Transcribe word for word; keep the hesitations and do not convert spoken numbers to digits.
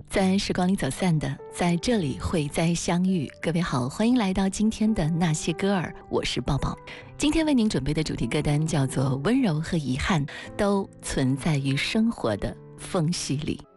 在时光里走散的，在这里会再相遇。各位好，欢迎来到今天的那些歌儿，我是抱抱。今天为您准备的主题歌单叫做《温柔和遗憾都存在于生活的缝隙里》。